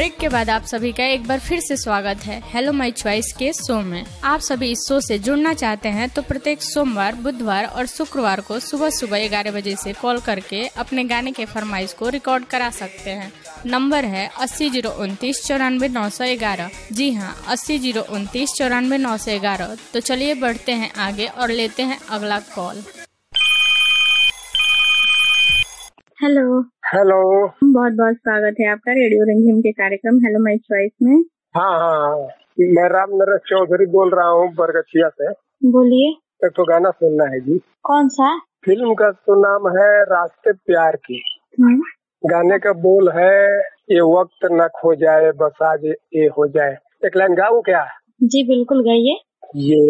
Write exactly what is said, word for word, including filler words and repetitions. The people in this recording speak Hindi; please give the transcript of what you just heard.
ब्रेक के बाद आप सभी का एक बार फिर से स्वागत है हेलो माय चॉइस के शो में। आप सभी इस शो से जुड़ना चाहते हैं तो प्रत्येक सोमवार, बुधवार और शुक्रवार को सुबह सुबह ग्यारह बजे से कॉल करके अपने गाने के फरमाइश को रिकॉर्ड करा सकते हैं। नंबर है अस्सी जीरो उनतीस चौरानवे नौ सौ ग्यारह। जी हाँ, अस्सी जीरो उनतीस चौरानवे नौ सौ ग्यारह। तो चलिए बढ़ते हैं आगे और लेते हैं अगला कॉल। हेलो हेलो, बहुत बहुत स्वागत है आपका रेडियो रिमझिम के कार्यक्रम हेलो माय चॉइस में। हाँ हाँ हाँ, मैं राम नरेश चौधरी बोल रहा हूँ बरगछिया से। बोलिए। एक तो गाना सुनना है जी। कौन सा? फिल्म का तो नाम है रास्ते प्यार की। गाने का बोल है ये वक्त न खो जाए बस आज ये हो जाए। एक लाइन गाऊं क्या? जी बिल्कुल गाइए। ये